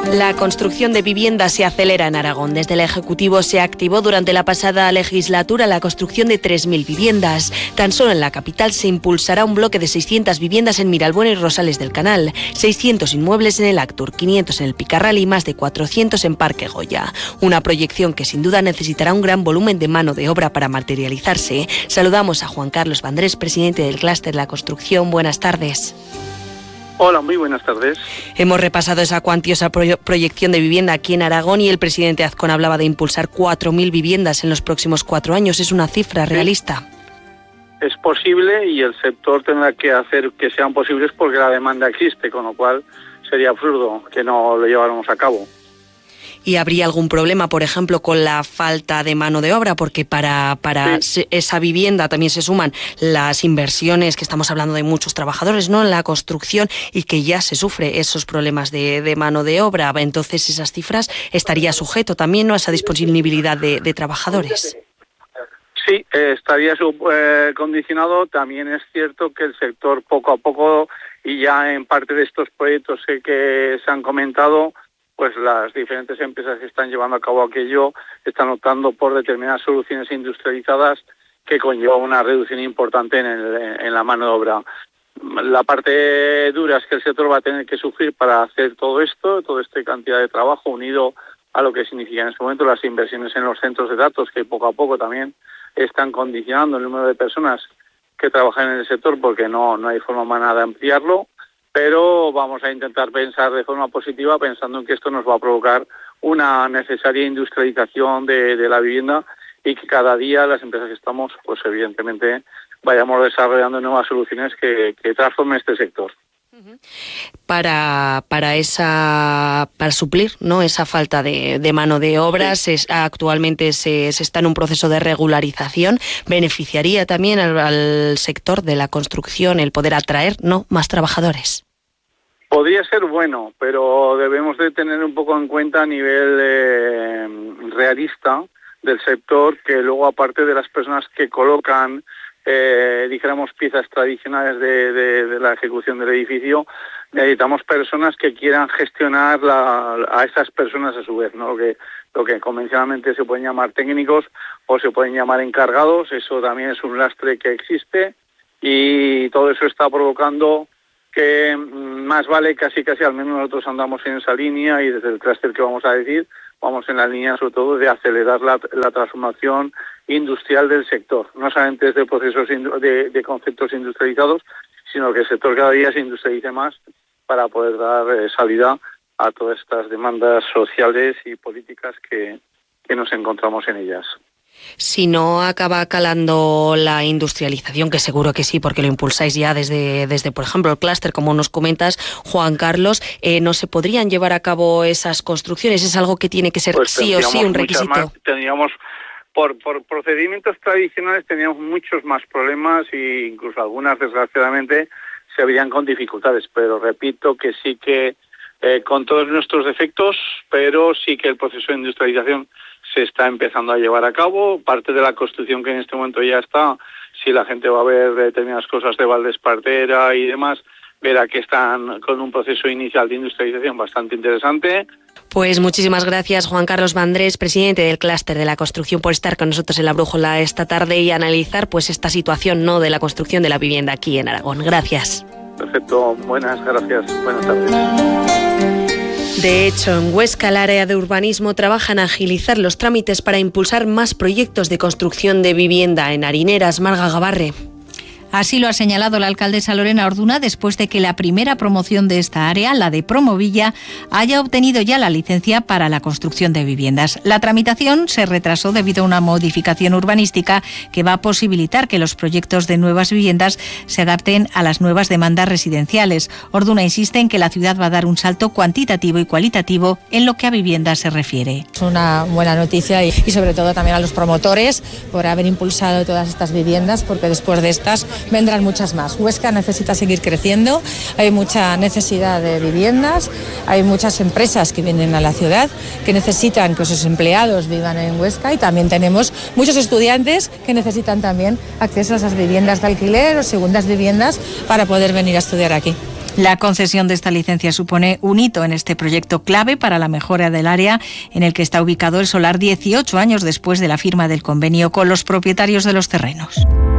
La construcción de viviendas se acelera en Aragón. Desde el Ejecutivo se activó durante la pasada legislatura la construcción de 3.000 viviendas. Tan solo en la capital se impulsará un bloque de 600 viviendas en Miralbuena y Rosales del Canal, 600 inmuebles en el Actur, 500 en el Picarral y más de 400 en Parque Goya. Una proyección que sin duda necesitará un gran volumen de mano de obra para materializarse. Saludamos a Juan Carlos Vandrés, presidente del Clúster de la Construcción. Buenas tardes. Hola, muy buenas tardes. Hemos repasado esa cuantiosa proyección de vivienda aquí en Aragón y el presidente Azcón hablaba de impulsar 4.000 viviendas en los próximos 4 años. ¿Es una cifra realista? Es posible y el sector tendrá que hacer que sean posibles porque la demanda existe, con lo cual sería absurdo que no lo lleváramos a cabo. ¿Y habría algún problema, por ejemplo, con la falta de mano de obra? Porque para esa vivienda también se suman las inversiones, que estamos hablando de muchos trabajadores, ¿no?, en la construcción, y que ya se sufre esos problemas de mano de obra. Entonces, esas cifras estaría sujeto también, ¿no?, a esa disponibilidad de trabajadores. Sí, estaría condicionado. También es cierto que el sector poco a poco, y ya en parte de estos proyectos que se han comentado, pues las diferentes empresas que están llevando a cabo aquello están optando por determinadas soluciones industrializadas que conllevan una reducción importante en la mano de obra. La parte dura es que el sector va a tener que sufrir para hacer todo esto, toda esta cantidad de trabajo, unido a lo que significa en este momento las inversiones en los centros de datos, que poco a poco también están condicionando el número de personas que trabajan en el sector, porque no hay forma humana de ampliarlo. Pero vamos a intentar pensar de forma positiva, pensando en que esto nos va a provocar una necesaria industrialización de la vivienda y que cada día las empresas que estamos, pues evidentemente, vayamos desarrollando nuevas soluciones que transformen este sector. Para suplir, ¿no?, esa falta de mano de obra, sí. Actualmente se está en un proceso de regularización. ¿Beneficiaría también al sector de la construcción el poder atraer, ¿no?, más trabajadores? Podría ser bueno, pero debemos de tener un poco en cuenta a nivel realista del sector, que luego, aparte de las personas que colocan dijéramos piezas tradicionales de la ejecución del edificio, necesitamos personas que quieran gestionar a esas personas a su vez, ¿no? Lo que convencionalmente se pueden llamar técnicos o se pueden llamar encargados. Eso también es un lastre que existe y todo eso está provocando que más vale casi al menos nosotros andamos en esa línea, y desde el clúster que vamos a decir, vamos en la línea sobre todo de acelerar la transformación industrial del sector, no solamente desde procesos de conceptos industrializados, sino que el sector cada día se industrialice más para poder dar salida a todas estas demandas sociales y políticas que nos encontramos en ellas. Si no acaba calando la industrialización, que seguro que sí, porque lo impulsáis ya desde por ejemplo, el clúster, como nos comentas, Juan Carlos, ¿no se podrían llevar a cabo esas construcciones? ¿Es algo que tiene que ser pues sí o sí un requisito? Tendríamos, por procedimientos tradicionales, teníamos muchos más problemas e incluso algunas, desgraciadamente, se verían con dificultades. Pero repito que sí que, con todos nuestros defectos, pero sí que el proceso de industrialización se está empezando a llevar a cabo. Parte de la construcción que en este momento ya está, si la gente va a ver determinadas cosas de Valdespartera y demás, verá que están con un proceso inicial de industrialización bastante interesante. Pues muchísimas gracias, Juan Carlos Vandrés, presidente del Clúster de la Construcción, por estar con nosotros en La Brújula esta tarde y analizar pues esta situación, ¿no?, de la construcción de la vivienda aquí en Aragón. Gracias. Perfecto, buenas tardes. De hecho, en Huesca, el área de urbanismo trabaja en agilizar los trámites para impulsar más proyectos de construcción de vivienda en Harineras. Marga Gabarre. Así lo ha señalado la alcaldesa Lorena Orduna después de que la primera promoción de esta área, la de Promovilla, haya obtenido ya la licencia para la construcción de viviendas. La tramitación se retrasó debido a una modificación urbanística que va a posibilitar que los proyectos de nuevas viviendas se adapten a las nuevas demandas residenciales. Orduna insiste en que la ciudad va a dar un salto cuantitativo y cualitativo en lo que a viviendas se refiere. Es una buena noticia y sobre todo también a los promotores por haber impulsado todas estas viviendas, porque después de estas vendrán muchas más. Huesca necesita seguir creciendo, hay mucha necesidad de viviendas, hay muchas empresas que vienen a la ciudad que necesitan que sus empleados vivan en Huesca, y también tenemos muchos estudiantes que necesitan también acceso a esas viviendas de alquiler o segundas viviendas para poder venir a estudiar aquí. La concesión de esta licencia supone un hito en este proyecto clave para la mejora del área en el que está ubicado el solar 18 años después de la firma del convenio con los propietarios de los terrenos.